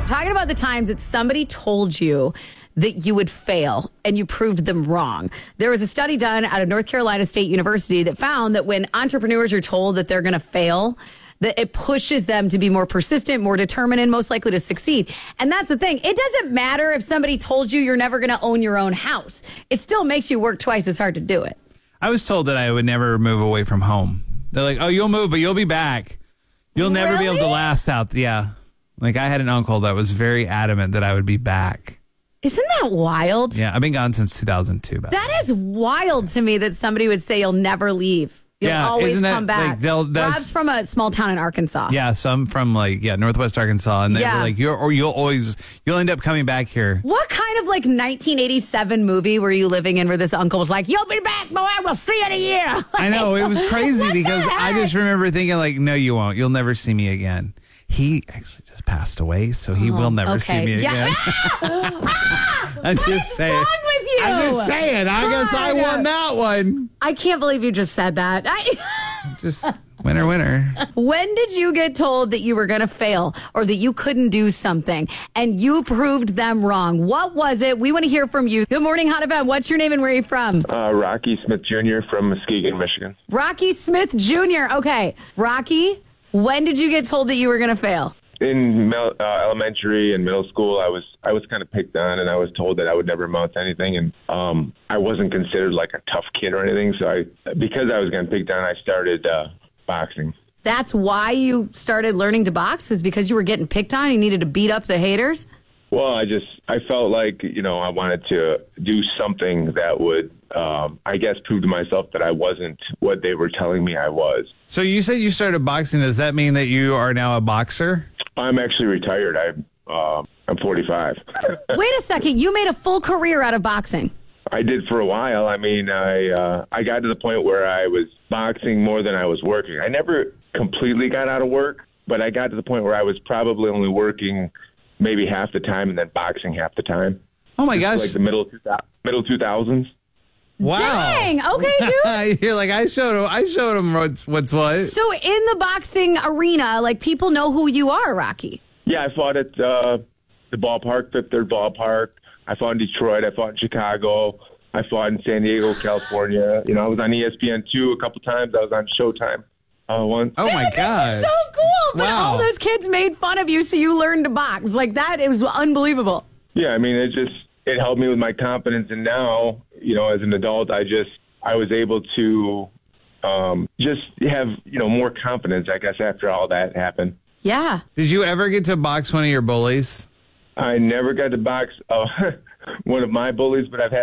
talking about the times that somebody told you that you would fail and you proved them wrong. There was a study done out of North Carolina State University that found that when entrepreneurs are told that they're going to fail, that it pushes them to be more persistent, more determined, and most likely to succeed. And that's the thing. It doesn't matter if somebody told you you're never going to own your own house. It still makes you work twice as hard to do it. I was told that I would never move away from home. They're like, oh, you'll move, but you'll be back. You'll never be able to last out. Yeah. Like I had an uncle that was very adamant that I would be back. Isn't that wild? Yeah, I've been gone since 2002. That is wild to me that somebody would say you'll never leave. You'll always come back. Rob's from a small town in Arkansas. Yeah, so I'm from Northwest Arkansas, and they were like, you'll end up coming back here. What kind of 1987 movie were you living in where this uncle was like, you'll be back, boy, we'll see you in a year? I know, it was crazy because I just remember thinking no, you won't. You'll never see me again. He actually just passed away, so he will never see me again. I'm just saying. What's wrong with you? I'm just saying. I guess I won that one. I can't believe you just said that. Just winner. When did you get told that you were going to fail or that you couldn't do something and you proved them wrong? What was it? We want to hear from you. Good morning, Hot FM. What's your name and where are you from? Rocky Smith Jr. from Muskegon, Michigan. Rocky Smith Jr. Okay. Rocky, when did you get told that you were going to fail? In elementary and middle school, I was kind of picked on, and I was told that I would never amount to anything, and I wasn't considered like a tough kid or anything. So because I was getting picked on, I started boxing. That's why you started learning to box? Was because you were getting picked on? You needed to beat up the haters? Well, I felt like I wanted to do something that would, I guess, prove to myself that I wasn't what they were telling me I was. So you said you started boxing. Does that mean that you are now a boxer? I'm actually retired. I'm 45. Wait a second. You made a full career out of boxing. I did for a while. I mean, I got to the point where I was boxing more than I was working. I never completely got out of work, but I got to the point where I was probably only working maybe half the time and then boxing half the time. Oh, my gosh. Like the middle 2000s. Wow. Dang. Okay, dude. You're like, I showed him what's what. So in the boxing arena, people know who you are, Rocky. Yeah, I fought at the ballpark, Fifth Third Ballpark. I fought in Detroit. I fought in Chicago. I fought in San Diego, California. I was on ESPN2 a couple times. I was on Showtime once. Oh, my God. This is so cool. But wow. all those kids made fun of you, so you learned to box. It was unbelievable. Yeah, I mean, it helped me with my confidence. And now, as an adult, I was able to just have, more confidence, I guess, after all that happened. Yeah. Did you ever get to box one of your bullies? I never got to box one of my bullies, but I've had